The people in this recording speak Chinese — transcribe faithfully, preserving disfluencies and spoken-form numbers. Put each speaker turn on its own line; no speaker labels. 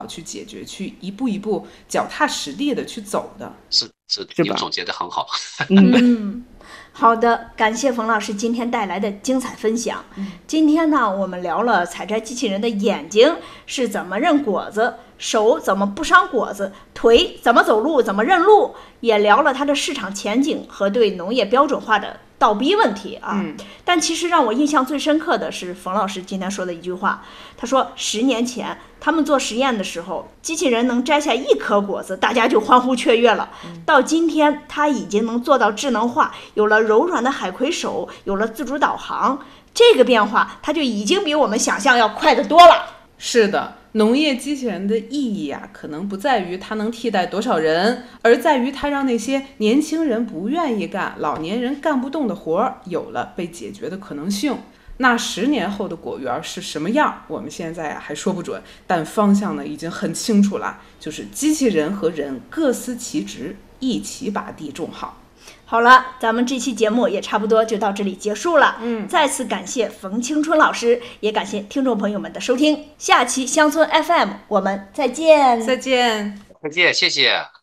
去解决，去一步一步脚踏实地的去走的。
是是，
是吧？
你们总结的很好。
嗯，好的，感谢冯老师今天带来的精彩分享。
嗯、
今天呢，我们聊了采摘机器人的眼睛是怎么认果子，手怎么不伤果子，腿怎么走路，怎么认路，也聊了它的市场前景和对农业标准化的倒逼问题啊。
嗯、
但其实让我印象最深刻的是冯老师今天说的一句话，他说十年前他们做实验的时候，机器人能摘下一颗果子，大家就欢呼雀跃了。
嗯、
到今天，它已经能做到智能化，有了柔软的海葵手，有了自主导航，这个变化它就已经比我们想象要快得多了。
是的，农业机器人的意义啊，可能不在于它能替代多少人，而在于它让那些年轻人不愿意干、老年人干不动的活儿，有了被解决的可能性。那十年后的果园是什么样，我们现在还说不准，但方向呢已经很清楚了，就是机器人和人各司其职，一起把地种好。
好了，咱们这期节目也差不多就到这里结束了。
嗯，
再次感谢冯青春老师，也感谢听众朋友们的收听。下期乡村 F M 我们再见。
再见，
再见，谢谢。